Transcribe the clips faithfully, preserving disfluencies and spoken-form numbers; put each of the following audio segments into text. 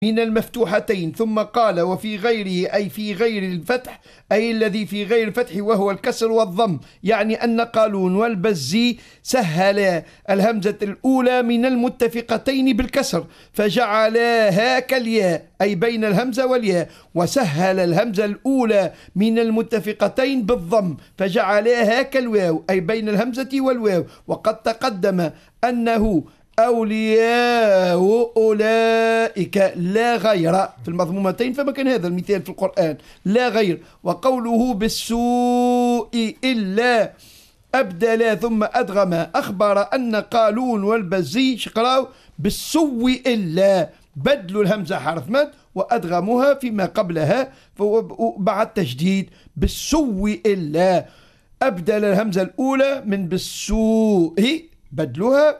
من المفتوحتين، ثم قال وفي غيره أي في غير الفتح، أي الذي في غير الفتح وهو الكسر والضم، يعني أن قالون والبزي سهلا الهمزة الأولى من المتفقتين بالكسر فجعلاها كالياء أي بين الهمزة والياء، وسهل الهمزة الأولى من المتفقتين بالضم فجعلاها كالواو أي بين الهمزة والواو. وقد تقدم أنه أولياء أولئك لا غير في المضمومتين، فما كان هذا المثال في القرآن لا غير. وقوله بالسوء إلا أبدل ثم أدغم أخبر أن قالون والبزي شقراو بالسوء إلا بدلوا الهمزة حرف مد وأدغموها فيما قبلها بعد تشديد بالسوء إلا أبدل الهمزة الأولى من بالسوء بدلوها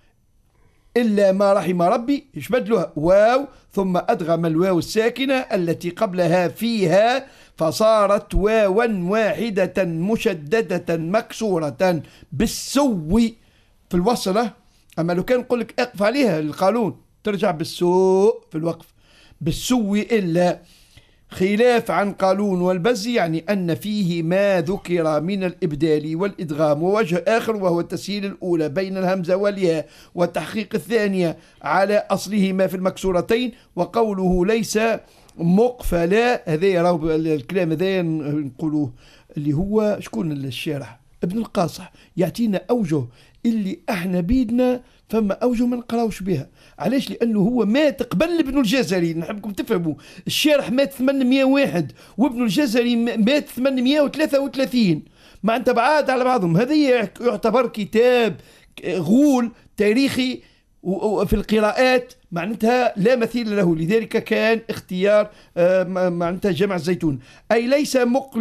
إلا ما رحم ربي إيش بدلوها واو ثم أدغم الواو الساكنة التي قبلها فيها فصارت واوا واحدة مشددة مكسورة بالسوء في الوصلة. أما لو كان نقول لك اقف عليها القانون ترجع بالسوء في الوقف بالسوء إلا، خلاف عن قالون والبزي يعني أن فيه ما ذكر من الإبدال والإدغام ووجه آخر وهو التسهيل الأولى بين الهمزة والياء والتحقيق الثانية على أصلهما في المكسورتين. وقوله ليس مقفلا هذا يراو الكلام هذا نقولوه اللي هو شكون الشارح ابن القاصح يعطينا أوجه اللي احنا بيدنا فما أوجه ما نقراوش بها. علاش؟ لأنه هو مات قبل ابن الجزري، نحبكم تفهموا الشارح مات ثمانمئة وواحد وابن الجزري مات ثمانمئة وثلاثة وثلاثين، معناتها بعاد على بعضهم. هذا يعتبر كتاب غول تاريخي وفي القراءات معناتها لا مثيل له، لذلك كان اختيار معناتها جمع الزيتون أي ليس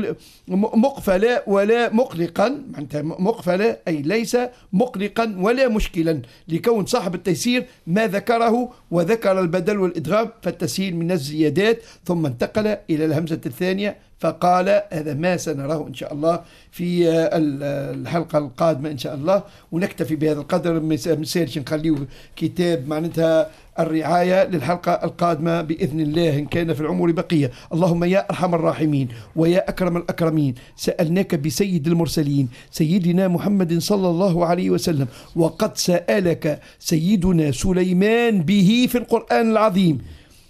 مقفلا ولا مقلقا، معناتها مقفلا أي ليس مقلقا ولا مشكلا لكون صاحب التيسير ما ذكره وذكر البدل والإدغام فالتسهيل من الزيادات، ثم انتقل إلى الهمزة الثانية فقال هذا ما سنراه إن شاء الله في الحلقة القادمة إن شاء الله. ونكتفي بهذا القدر، مسالش نخليه كتاب معناتها الرعاية للحلقة القادمة بإذن الله إن كان في العمر بقية. اللهم يا أرحم الراحمين ويا أكرم الأكرمين سألناك بسيد المرسلين سيدنا محمد صلى الله عليه وسلم، وقد سألك سيدنا سليمان به في القرآن العظيم.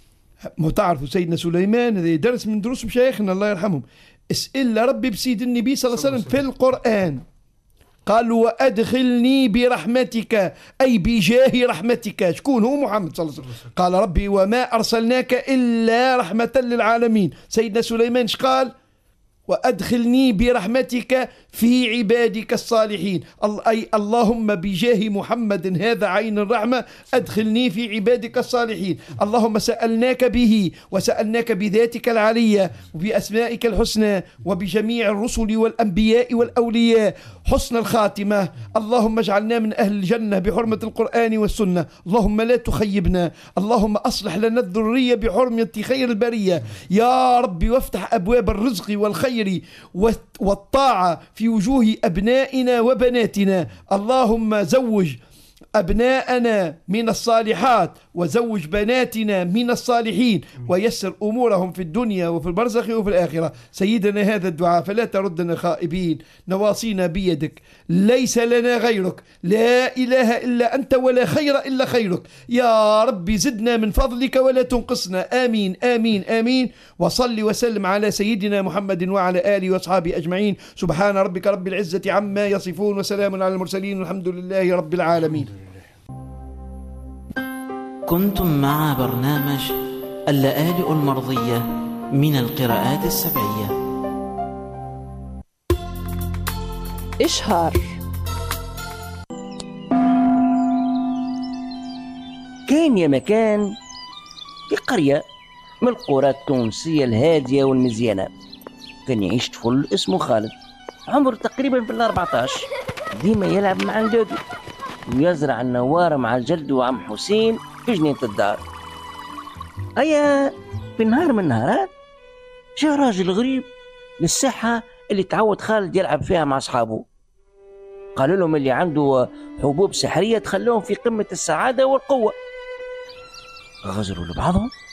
ما تعرفوا سيدنا سليمان هذا درس من دروس مشايخنا الله يرحمهم، اسئل ربي بسيد النبي صلى الله عليه وسلم في القرآن قال وأدخلني برحمتك أي بجاه رحمتك. شكون هو؟ محمد صلى الله عليه وسلم. قال ربي وما أرسلناك إلا رحمة للعالمين. سيدنا سليمان قال وأدخلني برحمتك في عبادك الصالحين، أي اللهم بجاه محمد هذا عين الرحمة أدخلني في عبادك الصالحين. اللهم سألناك به وسألناك بذاتك العلية وبأسمائك الحسنى وبجميع الرسل والأنبياء والأولياء حسن الخاتمة. اللهم اجعلنا من أهل الجنة بحرمة القرآن والسنة. اللهم لا تخيبنا. اللهم أصلح لنا الذرية بحرمة خير البرية يا ربي، وافتح أبواب الرزق والخير والطاعة في وجوه أبنائنا وبناتنا. اللهم زوج أبناءنا من الصالحات وزوج بناتنا من الصالحين ويسر أمورهم في الدنيا وفي البرزخ وفي الآخرة. سيدنا هذا الدعاء فلا تردنا خائبين، نواصينا بيدك ليس لنا غيرك، لا إله إلا أنت ولا خير إلا خيرك يا ربي، زدنا من فضلك ولا تنقصنا. آمين آمين آمين. وصل وسلم على سيدنا محمد وعلى آله وأصحابه أجمعين. سبحان ربك رب العزة عما يصفون وسلام على المرسلين والحمد لله رب العالمين. كنتم مع برنامج اللآلئ المرضية من القراءات السبعية. إشهار. كان يا مكان في قرية من القرى التونسية الهادية والمزيانة، كان يعيش طفل اسمه خالد عمره تقريبا في الأربعتاش، ديما يلعب مع الجدو ويزرع النوار مع الجد وعم حسين في جنينة الدار. أيا في نهار من النهارات جاء راجل غريب للساحة اللي تعود خالد يلعب فيها مع أصحابه، قالوا لهم اللي عنده حبوب سحرية تخلوهم في قمة السعادة والقوة. غزروا لبعضهم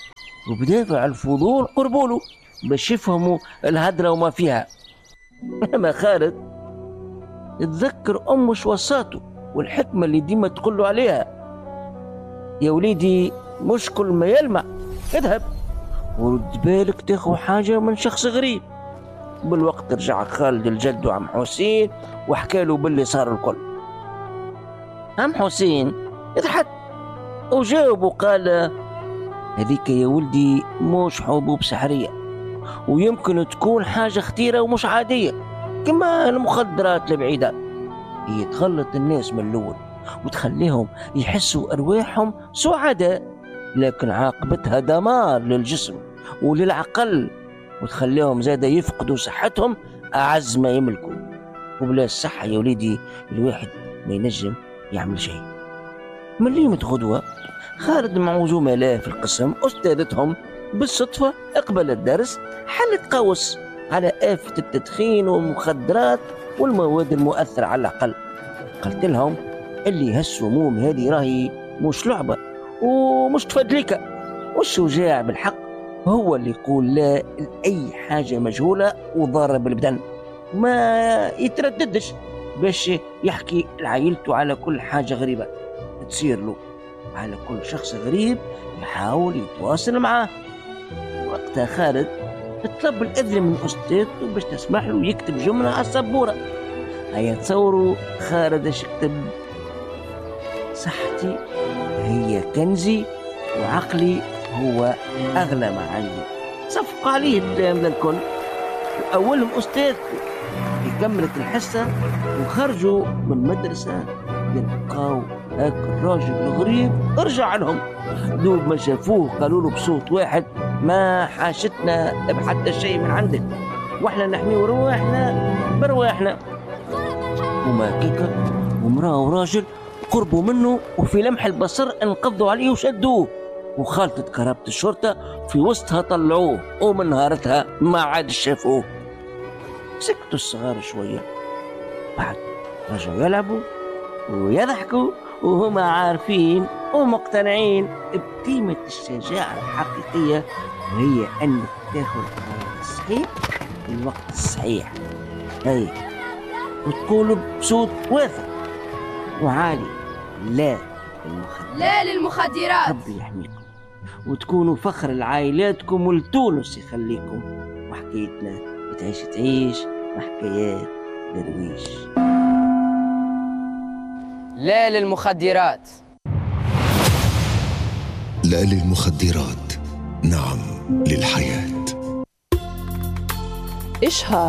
وبدافع الفضول قربوله باش يفهموا الهدرة وما فيها. أما خالد يتذكر أمه وصاته والحكمة اللي ديما تقول له عليها: يا وليدي مش كل ما يلمع اذهب ورد بالك تاخذ حاجة من شخص غريب. بالوقت رجع خالد الجد وعم حسين وحكى له باللي صار الكل. عم حسين يضحك وجاوب وقال: هذيك يا ولدي مش حبوب سحرية، ويمكن تكون حاجة خطيرة ومش عادية كما المخدرات البعيدة. هي تخلط الناس من الأول وتخليهم يحسوا أرواحهم سعداء، لكن عاقبتها دمار للجسم وللعقل، وتخليهم زادة يفقدوا صحتهم أعز ما يملكوا. وبلا الصحة يا وليدي الواحد ما ينجم يعمل شيء. من ليمة غدوة خالد مع زملائه في القسم أستاذتهم بالصدفة اقبل الدرس حلت قوس على آفة التدخين والمخدرات والمواد المؤثرة على العقل. قلت لهم اللي هالسموم هذه راهي مش لعبة ومش تفدلكة، والشجاع بالحق هو اللي يقول لا لأي حاجة مجهولة وضارة بالبدن، ما يترددش باش يحكي لعائلته على كل حاجة غريبة تصير له، على كل شخص غريب يحاول يتواصل معاه. وقتها خالد طلب الإذن من أستاذته باش تسمح له يكتب جملة على السبورة. هيا تصوروا خالد اش كتب: صحتي هي كنزي وعقلي هو أغلى ما عندي. صفق عليه الكلام ذا الكل. أولهم أستاذته في كملت الحصة وخرجوا من مدرسة يلقاو هاك الراجل الغريب رجع لهم. دوب ما شافوه قالوا له بصوت واحد: ما حاشتنا بحتى شيء من عندك، واحنا نحمي رواحنا برواحنا. وما كيكا ومراه وراجل قربوا منه وفي لمح البصر انقضوا عليه وشدوه، وخالطة كرابة الشرطة في وسطها طلعوه، ومن نهارتها ما عاد شافوه. سكتوا الصغار شوية، بعد رجعوا يلعبوا ويضحكوا وهم عارفين ومقتنعين بقيمة الشجاعة الحقيقية، وهي أنك تاخذ القرار الصحيح في الوقت الصحيح. هاي وتقولوا بصوت واثق وعالي: لا للمخدرات، لا للمخدرات، ربي يحميكم وتكونوا فخر لعائلاتكم ولتونس يخليكم. وحكايتنا تعيش تعيش وحكايات درويش. لا للمخدرات، لا للمخدرات، نعم للحياة. إشهار.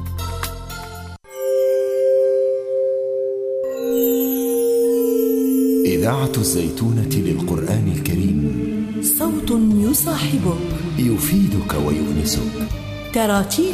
إذاعة الزيتونة للقرآن الكريم، صوت يصاحبك، يفيدك ويؤنسك، تراتيل